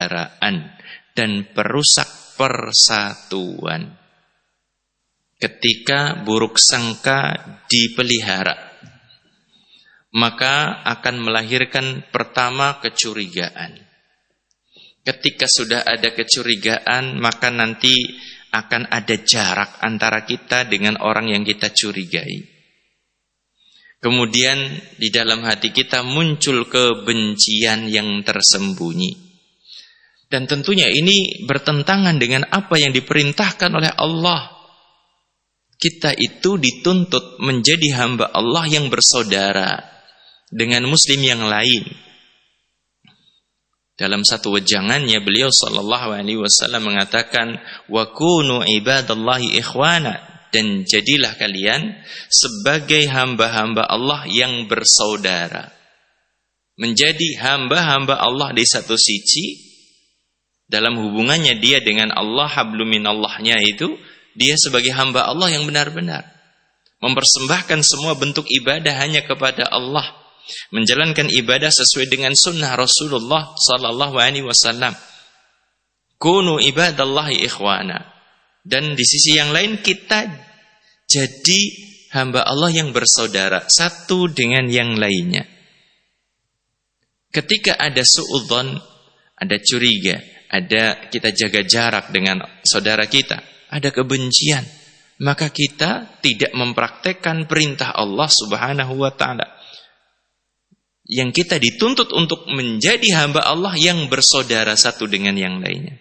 persaudaraan dan perusak persatuan. Ketika buruk sangka dipelihara, maka akan melahirkan pertama kecurigaan. Ketika sudah ada kecurigaan, maka nanti akan ada jarak antara kita dengan orang yang kita curigai. Kemudian di dalam hati kita muncul kebencian yang tersembunyi. Dan tentunya ini bertentangan dengan apa yang diperintahkan oleh Allah. Kita itu dituntut menjadi hamba Allah yang bersaudara dengan muslim yang lain. Dalam satu wejangannya beliau sallallahu alaihi wasallam mengatakan, wa kunu ibadallahi ikhwana, dan jadilah kalian sebagai hamba-hamba Allah yang bersaudara. Menjadi hamba-hamba Allah di satu sisi, dalam hubungannya dia dengan Allah, hablum minallahnya itu, dia sebagai hamba Allah yang benar-benar mempersembahkan semua bentuk ibadah hanya kepada Allah, menjalankan ibadah sesuai dengan sunnah Rasulullah sallallahu alaihi wasallam. Kunu ibadallahi ikhwana. Dan di sisi yang lain kita jadi hamba Allah yang bersaudara satu dengan yang lainnya. Ketika ada suudzon, ada curiga, ada kita jaga jarak dengan saudara kita, ada kebencian, maka kita tidak mempraktekkan perintah Allah Subhanahu wa taala. Yang kita dituntut untuk menjadi hamba Allah yang bersaudara satu dengan yang lainnya.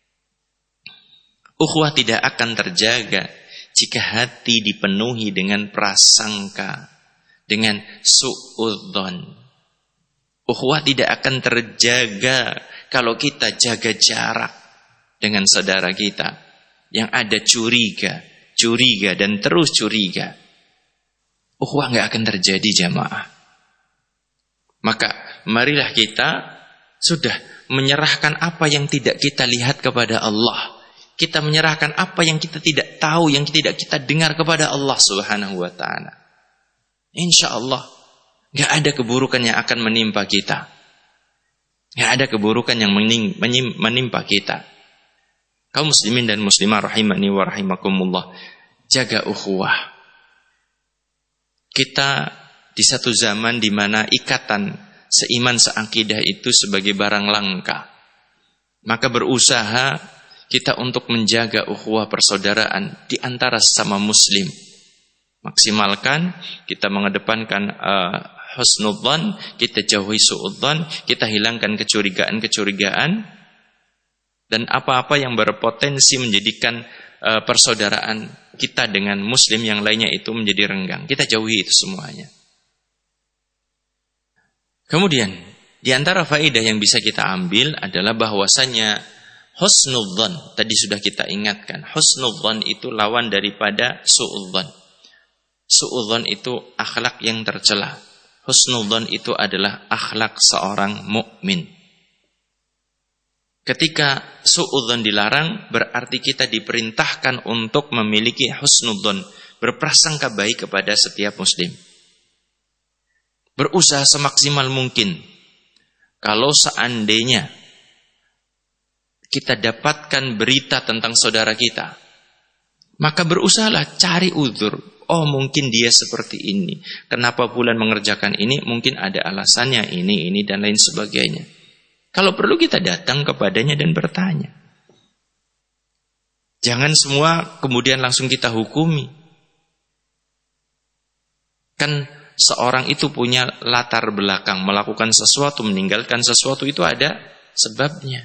Ukhuwah tidak akan terjaga jika hati dipenuhi dengan prasangka, dengan suudzon. Ukhuwah tidak akan terjaga kalau kita jaga jarak dengan saudara kita yang ada curiga dan terus curiga. Ukhuwah nggak akan terjadi, jamaah. Maka marilah kita sudah menyerahkan apa yang tidak kita lihat kepada Allah. Kita menyerahkan apa yang kita tidak tahu, yang tidak kita dengar kepada Allah Subhanahu wa ta'ala. Insya Allah gak ada keburukan yang akan menimpa kita. Gak ada keburukan yang menimpa kita. Kaum muslimin dan muslimah rahimani wa rahimakumullah, jaga ukhuwah. Kita di satu zaman di mana ikatan seiman seakidah itu sebagai barang langka. Maka berusaha kita untuk menjaga ukhuwah persaudaraan di antara sesama muslim. Maksimalkan, kita mengedepankan husnudzan, kita jauhi suudzan, kita hilangkan kecurigaan-kecurigaan, dan apa-apa yang berpotensi menjadikan persaudaraan kita dengan muslim yang lainnya itu menjadi renggang. Kita jauhi itu semuanya. Kemudian, di antara faedah yang bisa kita ambil adalah bahwasanya husnudzan, tadi sudah kita ingatkan, husnudzan itu lawan daripada suudzan. Suudzan itu akhlak yang tercela. Husnudzan itu adalah akhlak seorang mukmin. Ketika suudzan dilarang, berarti kita diperintahkan untuk memiliki husnudzan, berprasangka baik kepada setiap muslim. Berusaha semaksimal mungkin. Kalau seandainya kita dapatkan berita tentang saudara kita, maka berusahalah cari uzur. Oh, mungkin dia seperti ini. Kenapa bulan mengerjakan ini? Mungkin ada alasannya ini, dan lain sebagainya. Kalau perlu kita datang kepadanya dan bertanya. Jangan semua kemudian langsung kita hukumi. Kan seorang itu punya latar belakang, melakukan sesuatu, meninggalkan sesuatu itu ada sebabnya.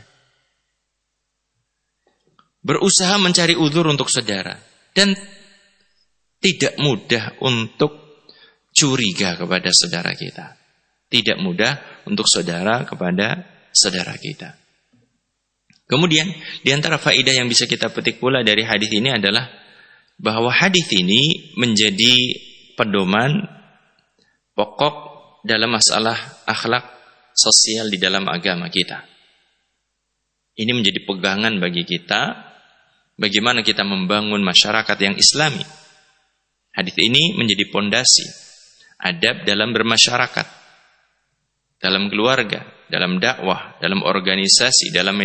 Berusaha mencari uzur untuk saudara. Dan tidak mudah untuk curiga kepada saudara kita. Tidak mudah untuk saudara kepada saudara kita. Kemudian, di antara faedah yang bisa kita petik pula dari hadis ini adalah bahwa hadis ini menjadi pedoman pokok dalam masalah akhlak sosial di dalam agama kita. Ini menjadi pegangan bagi kita, bagaimana kita membangun masyarakat yang islami. Hadis ini menjadi pondasi adab dalam bermasyarakat, dalam keluarga, dalam dakwah, dalam organisasi, dalam